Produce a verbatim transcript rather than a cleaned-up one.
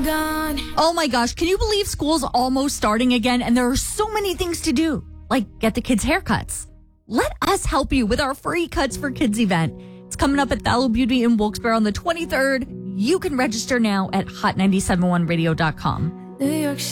I'm gone. Oh my gosh, can you believe school's almost starting again and there are so many things to do, like get the kids' haircuts. Let us help you with our free Cuts for Kids event. It's coming up at Thallo Beauty in Wilkes-Barre on the twenty-third. You can register now at hot nine seven one radio dot com. New York City.